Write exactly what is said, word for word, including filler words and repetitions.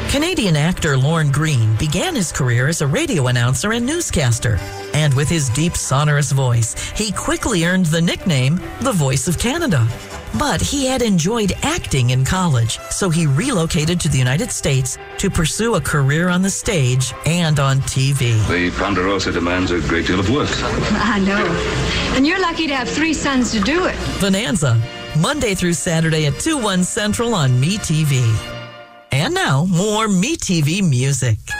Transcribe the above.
Canadian actor Lorne Greene began his career as a radio announcer and newscaster. And with his deep, sonorous voice, he quickly earned the nickname the Voice of Canada. But he had enjoyed acting in college, so he relocated to the United States to pursue a career on the stage and on T V. The Ponderosa demands a great deal of work. I know. And you're lucky to have three sons to do it. Bonanza, Monday through Saturday at two, one Central on MeTV. And now, more MeTV music.